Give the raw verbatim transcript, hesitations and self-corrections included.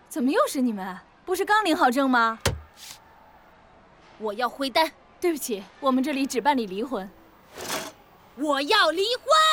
怎么又是你们？不是刚领好证吗？ 我要回单。 对不起，我们这里只办理离婚。 我要离婚。